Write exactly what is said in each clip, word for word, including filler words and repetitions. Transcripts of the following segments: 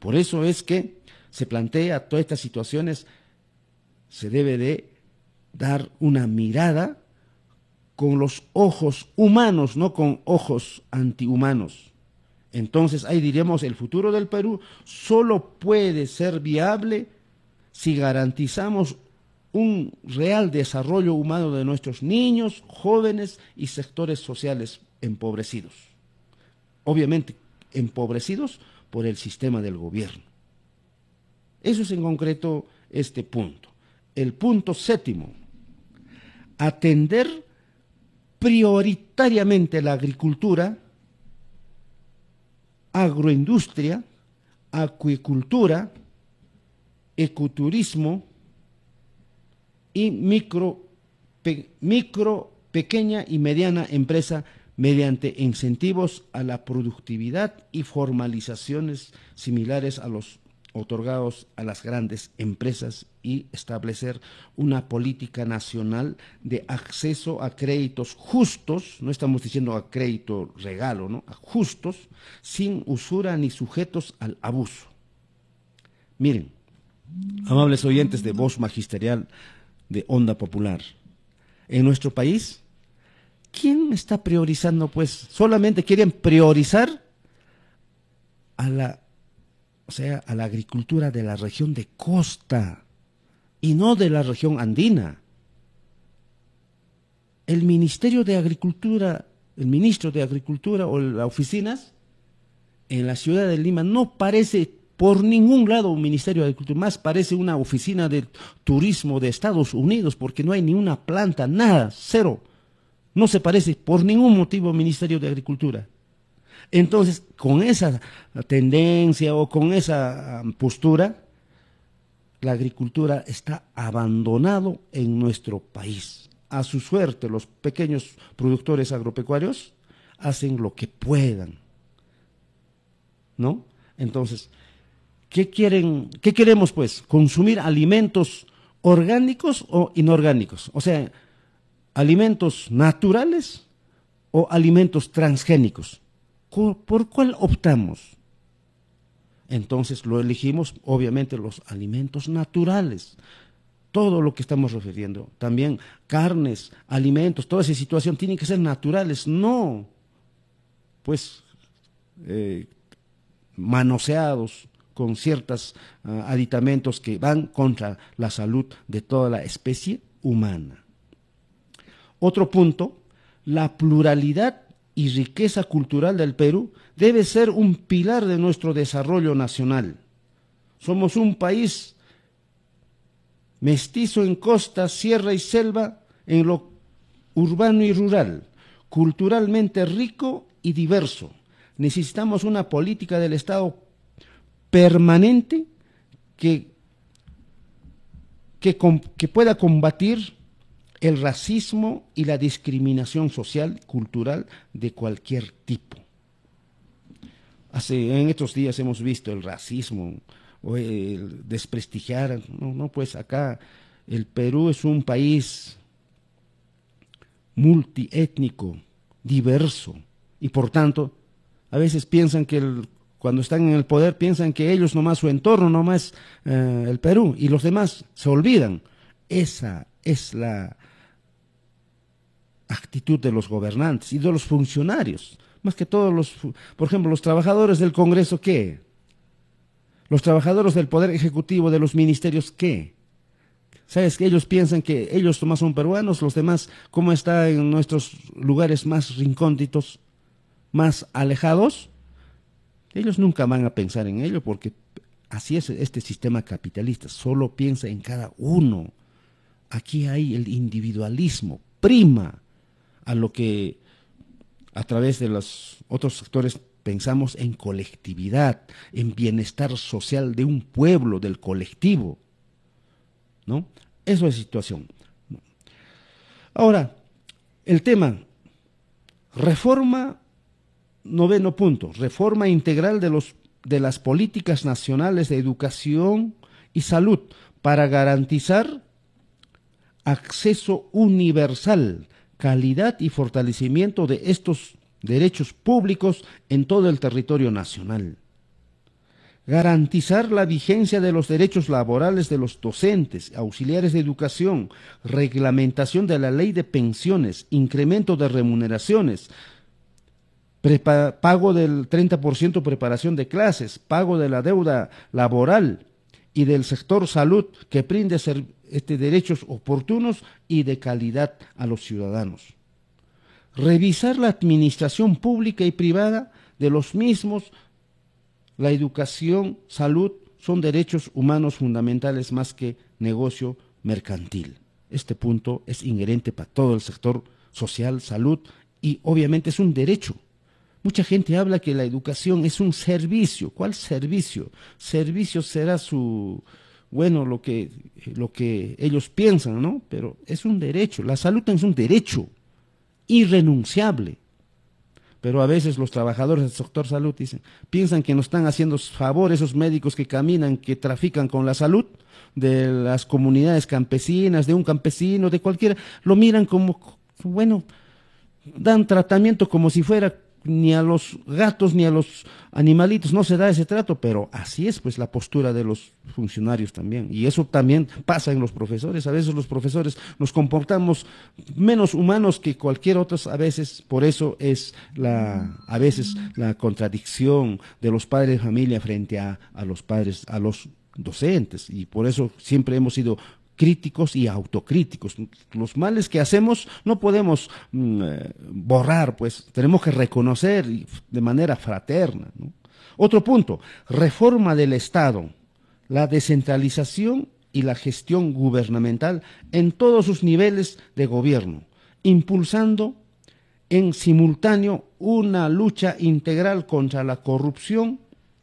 Por eso es que se plantea todas estas situaciones, se debe de dar una mirada con los ojos humanos, no con ojos antihumanos. Entonces, ahí diríamos, el futuro del Perú solo puede ser viable si garantizamos un real desarrollo humano de nuestros niños, jóvenes y sectores sociales empobrecidos. Obviamente, empobrecidos por el sistema del gobierno. Eso es en concreto este punto. El punto séptimo, atender prioritariamente la agricultura, agroindustria, acuicultura, ecoturismo y micro, pe, micro, pequeña y mediana empresa mediante incentivos a la productividad y formalizaciones similares a los otorgados a las grandes empresas y establecer una política nacional de acceso a créditos justos, no estamos diciendo a crédito regalo, ¿no? A justos, sin usura ni sujetos al abuso. Miren, amables oyentes de Voz Magisterial de Onda Popular, en nuestro país, ¿quién está priorizando? Pues solamente quieren priorizar a la O sea, a la agricultura de la región de costa y no de la región andina. El Ministerio de Agricultura, el ministro de Agricultura o las oficinas en la ciudad de Lima no parece por ningún lado un Ministerio de Agricultura, más parece una oficina de turismo de Estados Unidos, porque no hay ni una planta, nada, cero. No se parece por ningún motivo al Ministerio de Agricultura. Entonces, con esa tendencia o con esa postura, la agricultura está abandonado en nuestro país. A su suerte, los pequeños productores agropecuarios hacen lo que puedan, ¿no? Entonces, ¿qué quieren, qué queremos pues? ¿Consumir alimentos orgánicos o inorgánicos? O sea, alimentos naturales o alimentos transgénicos. ¿Por cuál optamos? Entonces lo elegimos, obviamente, los alimentos naturales. Todo lo que estamos refiriendo, también carnes, alimentos, toda esa situación tienen que ser naturales, no, pues, eh, manoseados con ciertos uh, aditamentos que van contra la salud de toda la especie humana. Otro punto, la pluralidad y riqueza cultural del Perú debe ser un pilar de nuestro desarrollo nacional. Somos un país mestizo en costa, sierra y selva, en lo urbano y rural, culturalmente rico y diverso. Necesitamos una política del Estado permanente que, que, que pueda combatir el racismo y la discriminación social, cultural, de cualquier tipo. Hace, en estos días hemos visto el racismo, o el desprestigiar, no, no, pues acá el Perú es un país multiétnico, diverso, y por tanto, a veces piensan que el, cuando están en el poder, piensan que ellos nomás, su entorno nomás, eh, el Perú, y los demás se olvidan. Esa es la actitud de los gobernantes y de los funcionarios, más que todos los, por ejemplo, los trabajadores del Congreso, ¿qué? Los trabajadores del Poder Ejecutivo, de los ministerios, ¿qué? ¿Sabes que ellos piensan que ellos nomás son peruanos, los demás, cómo está en nuestros lugares más rincónditos, más alejados? Ellos nunca van a pensar en ello, porque así es este sistema capitalista, solo piensa en cada uno. Aquí hay el individualismo, prima a lo que a través de los otros sectores pensamos en colectividad, en bienestar social de un pueblo, del colectivo, ¿no? Eso es la situación. Ahora, el tema, reforma, noveno punto, reforma integral de, los, de las políticas nacionales de educación y salud para garantizar acceso universal, calidad y fortalecimiento de estos derechos públicos en todo el territorio nacional. garantizar la vigencia de los derechos laborales de los docentes, auxiliares de educación, reglamentación de la ley de pensiones, incremento de remuneraciones, prepa- pago del treinta por ciento preparación de clases, pago de la deuda laboral y del sector salud que brinde ser, este, derechos oportunos y de calidad a los ciudadanos. Revisar la administración pública y privada de los mismos. La educación, salud, son derechos humanos fundamentales más que negocio mercantil. Este punto es inherente para todo el sector social, salud, y obviamente es un derecho. Mucha gente habla que la educación es un servicio. ¿Cuál servicio? Servicio será su, bueno, lo que, lo que ellos piensan, ¿no? Pero es un derecho. La salud es un derecho irrenunciable. Pero a veces los trabajadores del sector salud dicen, piensan que nos están haciendo favor esos médicos que caminan, que trafican con la salud de las comunidades campesinas, de un campesino, de cualquiera, lo miran como, bueno, dan tratamiento como si fuera, ni a los gatos ni a los animalitos no se da ese trato, pero así es pues la postura de los funcionarios también, y eso también pasa en los profesores. A veces los profesores nos comportamos menos humanos que cualquier otro, a veces. Por eso es la, a veces la contradicción de los padres de familia frente a, a los padres, a los docentes, y por eso siempre hemos sido críticos y autocríticos. Los males que hacemos no podemos mm, eh, borrar, pues tenemos que reconocer de manera fraterna, ¿no? Otro punto, reforma del Estado, la descentralización y la gestión gubernamental en todos sus niveles de gobierno, impulsando en simultáneo una lucha integral contra la corrupción,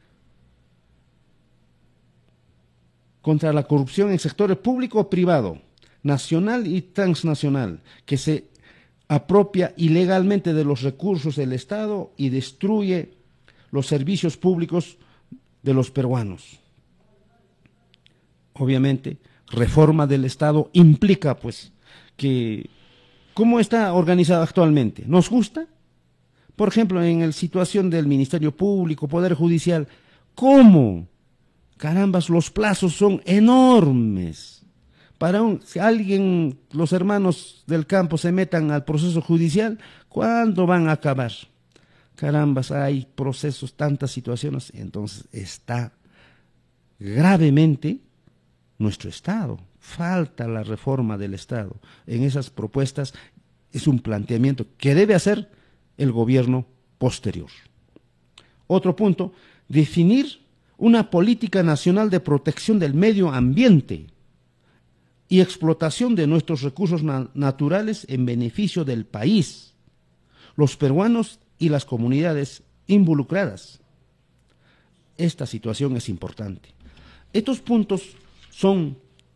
contra la corrupción en sectores público o privado, nacional y transnacional, que se apropia ilegalmente de los recursos del Estado y destruye los servicios públicos de los peruanos. Obviamente, reforma del Estado implica, pues, que ¿cómo está organizado actualmente? ¿Nos gusta? Por ejemplo, en la situación del Ministerio Público, Poder Judicial, ¿cómo? Carambas, los plazos son enormes. Para un, si alguien, los hermanos del campo se metan al proceso judicial, ¿cuándo van a acabar? Carambas, hay procesos, tantas situaciones, entonces está gravemente nuestro Estado. Falta la reforma del Estado. En esas propuestas es un planteamiento que debe hacer el gobierno posterior. Otro punto, definir una política nacional de protección del medio ambiente y explotación de nuestros recursos na- naturales en beneficio del país, los peruanos y las comunidades involucradas. Esta situación es importante. Estos puntos son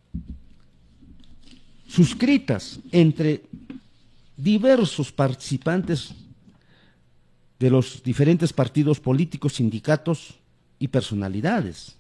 suscritas entre diversos participantes de los diferentes partidos políticos, sindicatos y personalidades.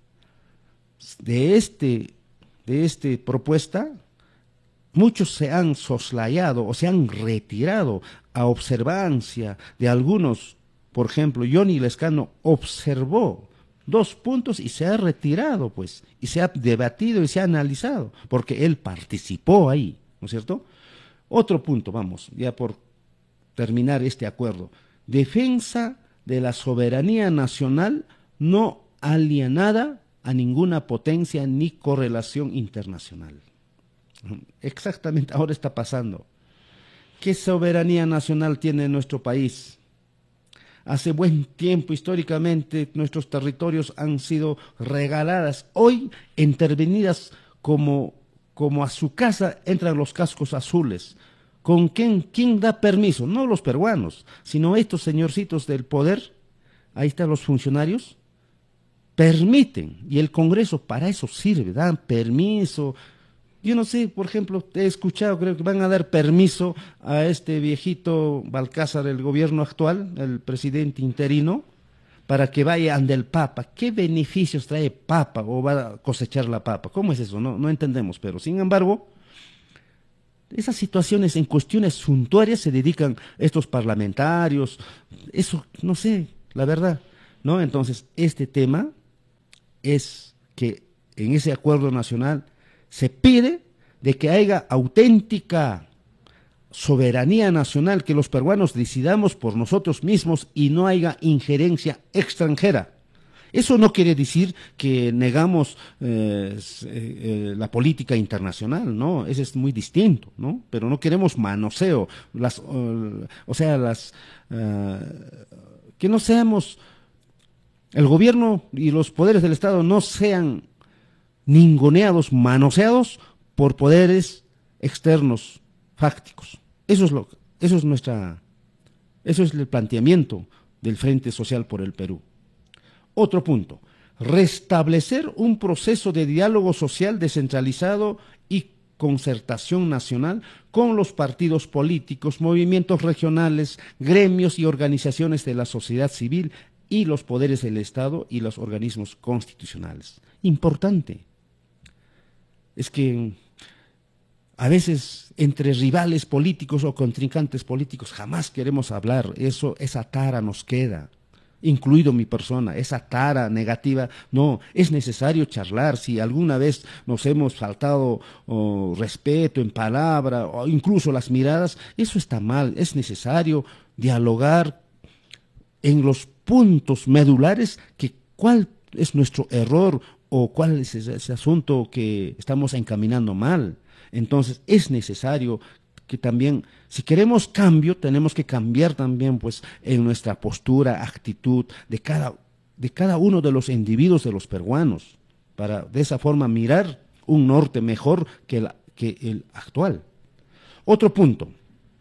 De este, de esta propuesta, muchos se han soslayado o se han retirado a observancia de algunos. Por ejemplo, Johnny Lescano observó dos puntos y se ha retirado, pues, y se ha debatido y se ha analizado, porque él participó ahí, ¿no es cierto? Otro punto, vamos, ya por terminar este acuerdo. Defensa de la soberanía nacional no alienada a ninguna potencia ni correlación internacional. Exactamente ahora está pasando. ¿Qué soberanía nacional tiene nuestro país? Hace buen tiempo, históricamente, nuestros territorios han sido regaladas, hoy intervenidas como, como a su casa entran los cascos azules. ¿Con quién, quién da permiso? No los peruanos, sino estos señorcitos del poder, ahí están los funcionarios, permiten, y el Congreso para eso sirve, dan permiso. Yo no sé, por ejemplo, he escuchado, creo que van a dar permiso a este viejito Balcázar, el gobierno actual, el presidente interino, para que vaya ante el Papa. ¿Qué beneficios trae Papa o va a cosechar la papa? ¿Cómo es eso? No, no entendemos, pero sin embargo, esas situaciones en cuestiones suntuarias se dedican estos parlamentarios, eso, no sé, la verdad, ¿no? Entonces, este tema es que en ese acuerdo nacional se pide de que haya auténtica soberanía nacional, que los peruanos decidamos por nosotros mismos y no haya injerencia extranjera. Eso no quiere decir que negamos eh, eh, la política internacional, ¿no? Eso es muy distinto, ¿no? Pero no queremos manoseo, las, uh, o sea, las uh, que no seamos, el gobierno y los poderes del Estado no sean ninguneados, manoseados por poderes externos, fácticos. Eso es lo, eso es nuestra, eso es el planteamiento del Frente Social por el Perú. Otro punto, restablecer un proceso de diálogo social descentralizado y concertación nacional con los partidos políticos, movimientos regionales, gremios y organizaciones de la sociedad civil y los poderes del Estado y los organismos constitucionales. Importante. Es que a veces entre rivales políticos o contrincantes políticos jamás queremos hablar, eso, esa tara nos queda. Incluido mi persona, esa tara negativa, no, es necesario charlar. Si alguna vez nos hemos faltado oh, respeto en palabra o incluso las miradas, eso está mal, es necesario dialogar en los puntos medulares, que cuál es nuestro error o cuál es ese, ese asunto que estamos encaminando mal. Entonces es necesario que también, si queremos cambio, tenemos que cambiar también pues en nuestra postura, actitud de cada, de cada uno de los individuos de los peruanos, para de esa forma mirar un norte mejor que el, que el actual. Otro punto,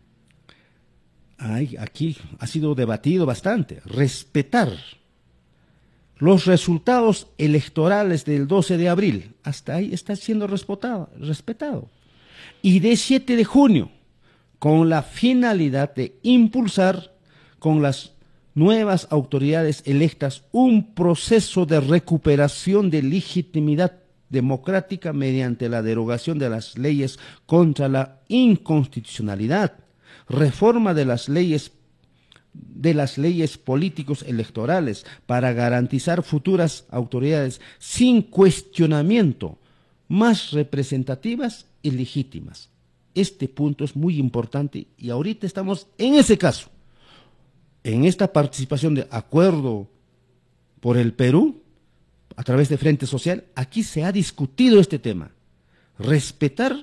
ay, aquí ha sido debatido bastante, respetar los resultados electorales del doce de abril, hasta ahí está siendo respetado, respetado. Y de siete de junio, con la finalidad de impulsar con las nuevas autoridades electas un proceso de recuperación de legitimidad democrática mediante la derogación de las leyes contra la inconstitucionalidad, reforma de las leyes de las leyes políticos electorales para garantizar futuras autoridades sin cuestionamiento, más representativas y legítimas. Este punto es muy importante y ahorita estamos en ese caso, en esta participación de acuerdo por el Perú, a través de Frente Social, aquí se ha discutido este tema. Respetar,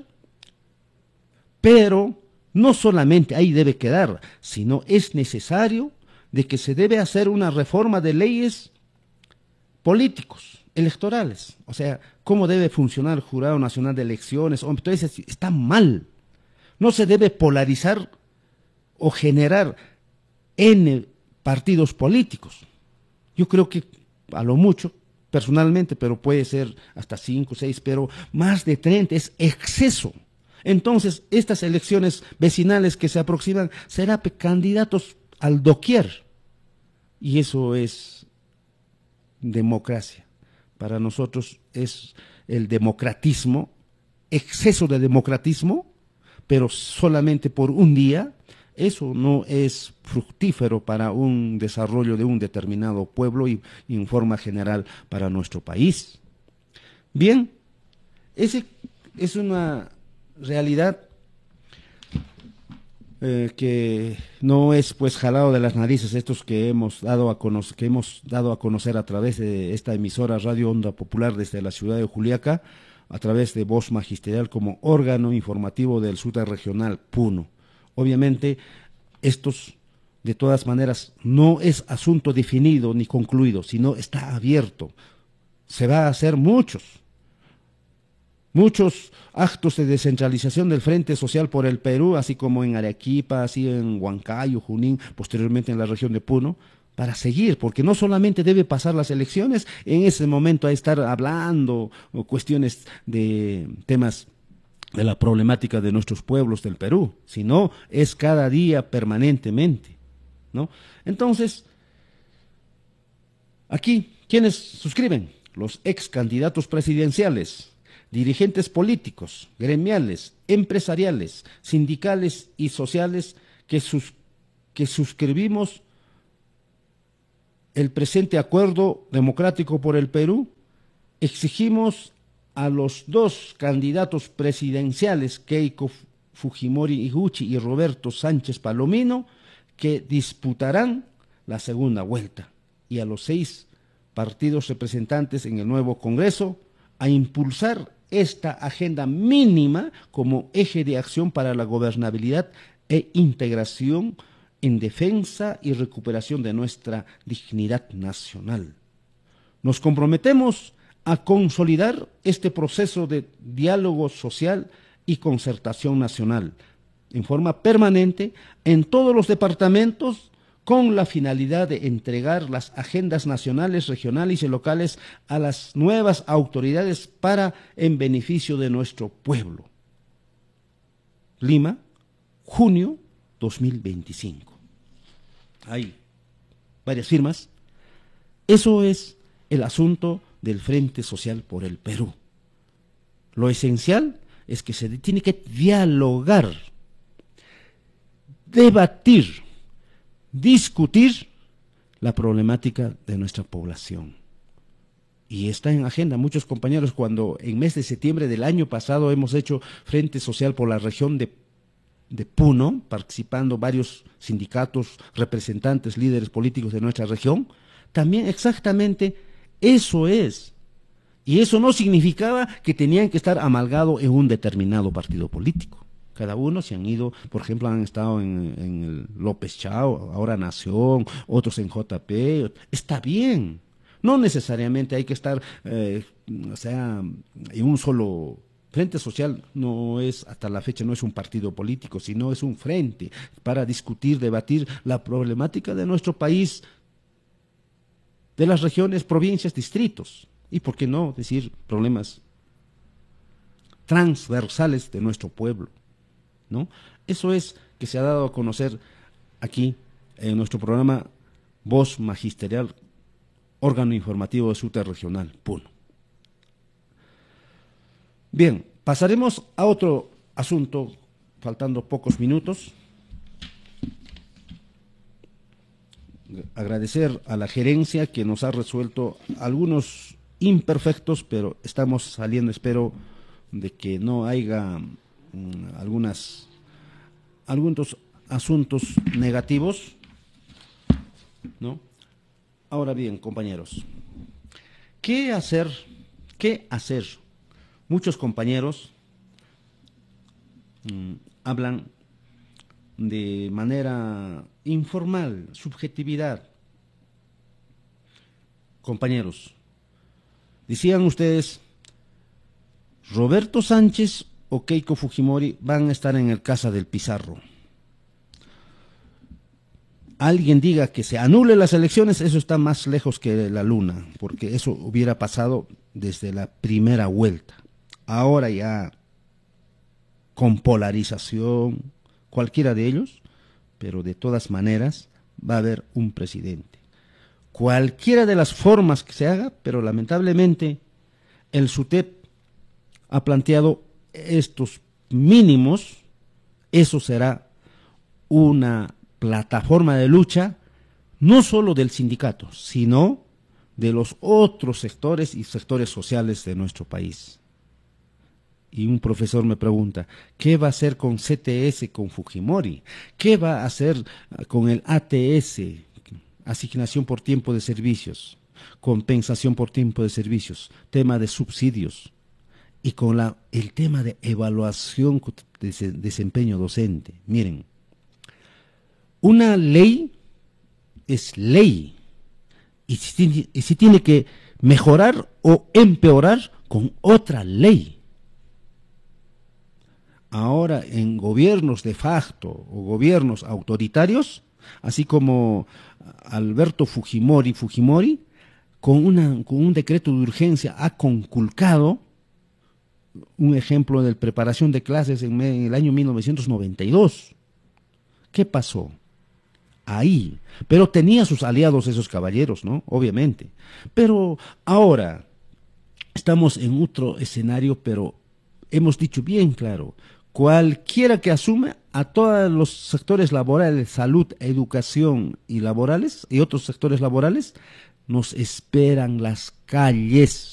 pero no solamente ahí debe quedar, sino es necesario de que se debe hacer una reforma de leyes políticos, electorales. O sea, cómo debe funcionar el Jurado Nacional de Elecciones. Entonces, está mal. No se debe polarizar o generar N partidos políticos. Yo creo que a lo mucho, personalmente, pero puede ser hasta cinco, seis, pero más de treinta es exceso. Entonces, estas elecciones vecinales que se aproximan serán candidatos al doquier. Y eso es democracia. Para nosotros es el democratismo, exceso de democratismo, pero solamente por un día. Eso no es fructífero para un desarrollo de un determinado pueblo y, y en forma general para nuestro país. Bien, ese es una realidad eh, que no es pues jalado de las narices, estos que hemos dado a conocer, que hemos dado a conocer a través de esta emisora Radio Onda Popular desde la ciudad de Juliaca, a través de Voz Magisterial como órgano informativo del Suta Regional Puno. Obviamente, estos, de todas maneras, no es asunto definido ni concluido, sino está abierto. Se va a hacer muchos, muchos actos de descentralización del Frente Social por el Perú, así como en Arequipa, así en Huancayo, Junín, posteriormente en la región de Puno, para seguir, porque no solamente debe pasar las elecciones, en ese momento a estar hablando o cuestiones de temas de la problemática de nuestros pueblos del Perú, sino es cada día permanentemente, ¿no? Entonces, aquí, ¿quiénes suscriben? Los ex candidatos presidenciales, dirigentes políticos, gremiales, empresariales, sindicales y sociales que, sus, que suscribimos el presente acuerdo democrático por el Perú exigimos a los dos candidatos presidenciales, Keiko Fujimori Iguchi y Roberto Sánchez Palomino, que disputarán la segunda vuelta, y a los seis partidos representantes en el nuevo Congreso a impulsar esta agenda mínima como eje de acción para la gobernabilidad e integración en defensa y recuperación de nuestra dignidad nacional. Nos comprometemos a consolidar este proceso de diálogo social y concertación nacional en forma permanente en todos los departamentos, con la finalidad de entregar las agendas nacionales, regionales y locales a las nuevas autoridades para en beneficio de nuestro pueblo. Lima, junio dos mil veinticinco. Hay varias firmas. Eso es el asunto del Frente Social por el Perú. Lo esencial es que se tiene que dialogar, debatir, discutir la problemática de nuestra población. Y está en agenda. Muchos compañeros, cuando en mes de septiembre del año pasado hemos hecho Frente Social por la región de, de Puno, participando varios sindicatos, representantes, líderes políticos de nuestra región, también exactamente eso es. Y eso no significaba que tenían que estar amalgados en un determinado partido político. Cada uno se han ido, por ejemplo, han estado en, en el López Chao, ahora Nación, otros en J P. Está bien. No necesariamente hay que estar, eh, o sea, en un solo Frente Social. No es, hasta la fecha, no es un partido político, sino es un frente para discutir, debatir la problemática de nuestro país, de las regiones, provincias, distritos. Y por qué no decir problemas transversales de nuestro pueblo, ¿no? Eso es que se ha dado a conocer aquí en nuestro programa Voz Magisterial, órgano informativo de SUTE Regional Puno. Bien, pasaremos a otro asunto, faltando pocos minutos. Agradecer a la gerencia que nos ha resuelto algunos imperfectos, pero estamos saliendo, espero, de que no haya mmm, algunas, algunos asuntos negativos, ¿no? Ahora bien, compañeros, ¿qué hacer? ¿Qué hacer? Muchos compañeros mmm, hablan de manera informal, subjetividad. Compañeros, decían ustedes, Roberto Sánchez o Keiko Fujimori van a estar en el Casa del Pizarro. Alguien diga que se anule las elecciones, eso está más lejos que la luna, porque eso hubiera pasado desde la primera vuelta. Ahora ya, con polarización, cualquiera de ellos, pero de todas maneras va a haber un presidente. Cualquiera de las formas que se haga, pero lamentablemente el SUTEP ha planteado estos mínimos. Eso será una plataforma de lucha no solo del sindicato, sino de los otros sectores y sectores sociales de nuestro país. Y un profesor me pregunta, ¿qué va a hacer con C T S, con Fujimori? ¿Qué va a hacer con el A T S, asignación por tiempo de servicios, compensación por tiempo de servicios, tema de subsidios, y con la, el tema de evaluación de desempeño docente? Miren, una ley es ley, y si, y si tiene que mejorar o empeorar con otra ley. Ahora, en gobiernos de facto o gobiernos autoritarios, así como Alberto Fujimori, Fujimori, con, una, con un decreto de urgencia ha conculcado un ejemplo de preparación de clases en, en el año mil novecientos noventa y dos. ¿Qué pasó? Ahí. Pero tenía sus aliados esos caballeros, ¿no? Obviamente. Pero ahora estamos en otro escenario, pero hemos dicho bien claro, cualquiera que asume a todos los sectores laborales, salud, educación y laborales, y otros sectores laborales, nos esperan las calles.